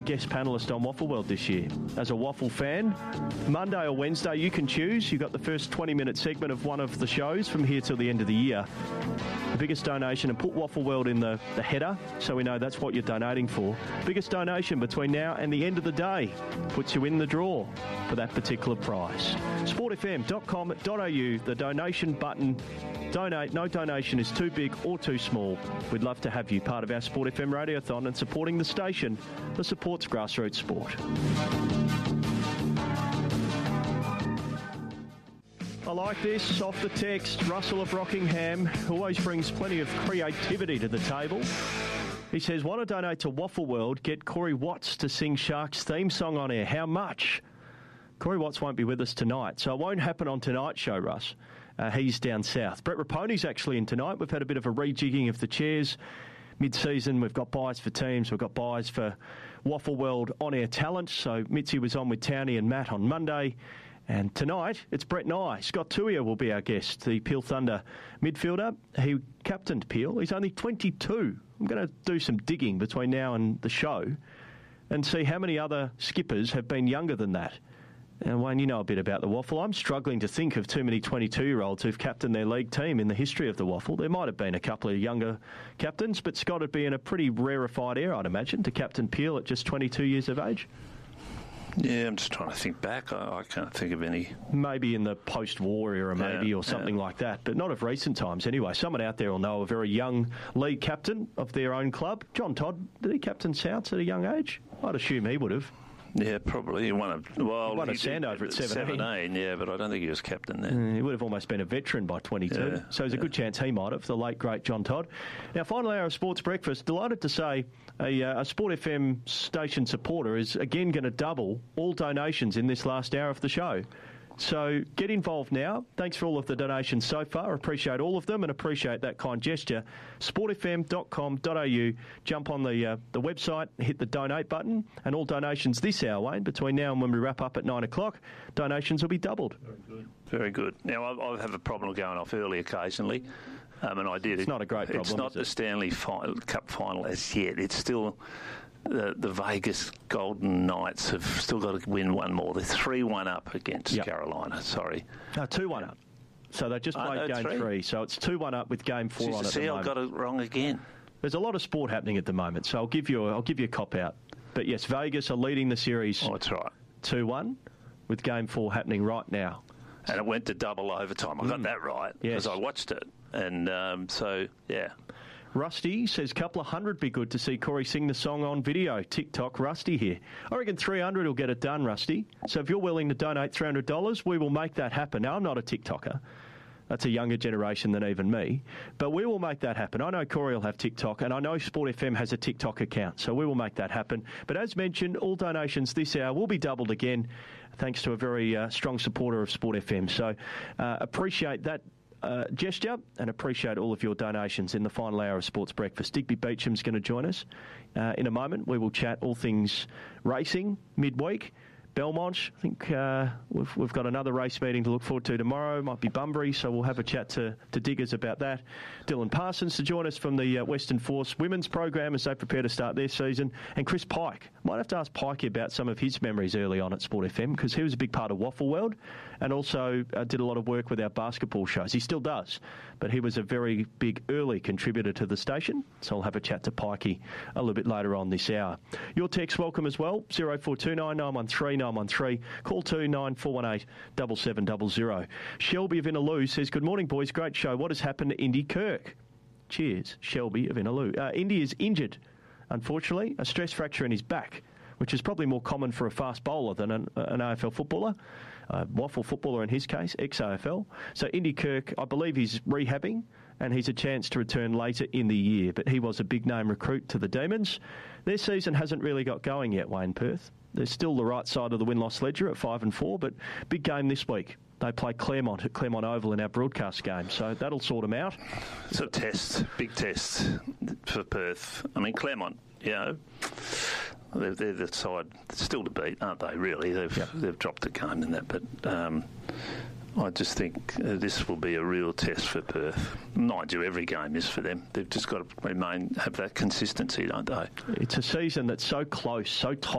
guest panellist on Waffle World this year. As a waffle fan, Monday or Wednesday, you can choose. You've got the first 20-minute segment of one of the shows from here till the end of the year. The biggest donation, and put Waffle World in the header so we know that's what you're donating for. Biggest donation between now and the end of the day puts you in the draw for that particular prize. sportfm.com.au, the donation button. Donate. No donation is too big or too small. We'd love to have you part of our Sport FM Radiothon and supporting the station that supports grassroots sport. I like this. Off the text, Russell of Rockingham always brings plenty of creativity to the table. He says, want to donate to Waffle World, get Corey Watts to sing Sharks' theme song on air. How much? Corey Watts won't be with us tonight, so it won't happen on tonight's show, Russ. He's down south. Brett Raponi's actually in tonight. We've had a bit of a rejigging of the chairs mid-season. We've got buys for teams. We've got buys for Waffle World on-air talent. So Mitzi was on with Townie and Matt on Monday. And tonight, it's Brett and I. Scott Tuia will be our guest, the Peel Thunder midfielder. He captained Peel. He's only 22. I'm going to do some digging between now and the show and see how many other skippers have been younger than that. And Wayne, you know a bit about the Waffle. I'm struggling to think of too many 22-year-olds who've captained their league team in the history of the Waffle. There might have been a couple of younger captains, but Scott would be in a pretty rarefied era, I'd imagine, to captain Peel at just 22 years of age. Yeah, I'm just trying to think back. I can't think of any. Maybe in the post-war era, maybe, or something like that, but not of recent times anyway. Someone out there will know a very young league captain of their own club. John Todd, did he captain Souths at a young age? I'd assume he would have. Yeah, probably. He won a Sandover at 17. Yeah, but I don't think he was captain then. He would have almost been a veteran by 22. Yeah, so there's a good chance he might have, the late, great John Todd. Now, final hour of Sports Breakfast. Delighted to say a Sport FM station supporter is again going to double all donations in this last hour of the show. So get involved now. Thanks for all of the donations so far. Appreciate all of them and appreciate that kind gesture. sportfm.com.au. Jump on the website, hit the donate button, and all donations this hour, Wayne, between now and when we wrap up at 9 o'clock, donations will be doubled. Very good. Very good. Now, I have a problem going off early occasionally, and I did. It's not a great problem, It's not the Stanley Cup final as yet. It's still... The Vegas Golden Knights have still got to win one more. They're 3-1 up against Carolina. Sorry. No, 2-1 up. So they just played game 3. So it's 2-1 up with game 4 on at the moment. Got it wrong again. There's a lot of sport happening at the moment, so I'll give you a cop out. But yes, Vegas are leading the series. Oh, that's right. 2-1 with game 4 happening right now. And it went to double overtime. I got that right because I watched it. And so, yeah. Rusty says, couple of hundred be good to see Corey sing the song on video. TikTok Rusty here. I reckon 300 will get it done, Rusty. So if you're willing to donate $300, we will make that happen. Now, I'm not a TikToker. That's a younger generation than even me. But we will make that happen. I know Corey will have TikTok, and I know Sport FM has a TikTok account, so we will make that happen. But as mentioned, all donations this hour will be doubled again, thanks to a very strong supporter of Sport FM. So appreciate that gesture and appreciate all of your donations in the final hour of Sports Breakfast. Digby Beecham's going to join us in a moment. We will chat all things racing midweek. Belmont, I think we've got another race meeting to look forward to tomorrow. Might be Bunbury, so we'll have a chat to Diggers about that. Dylan Parsons to join us from the Western Force women's program as they prepare to start their season. And Chris Pike. Might have to ask Pikey about some of his memories early on at Sport FM because he was a big part of Waffle World and also did a lot of work with our basketball shows. He still does, but he was a very big early contributor to the station. So I'll have a chat to Pikey a little bit later on this hour. Your text welcome as well, 0429 913 913. Call 29 7700. Shelby of Innaloo says, good morning, boys. Great show. What has happened to Indy Kirk? Cheers, Shelby of Innaloo. Indy is injured, unfortunately, a stress fracture in his back, which is probably more common for a fast bowler than an AFL footballer, waffle footballer in his case, ex-AFL. So Indy Kirk, I believe he's rehabbing, and he's a chance to return later in the year. But he was a big-name recruit to the Demons. Their season hasn't really got going yet, Wayne, Perth. They're still the right side of the win-loss ledger at 5-4, but big game this week. They play Claremont at Claremont Oval in our broadcast game, so that'll sort them out. It's a test, big test for Perth. I mean, Claremont, you know, they're the side still to beat, aren't they, really? They've dropped the game in that, but I just think this will be a real test for Perth. Mind you, every game is for them. They've just got to have that consistency, don't they? It's a season that's so close, so tight.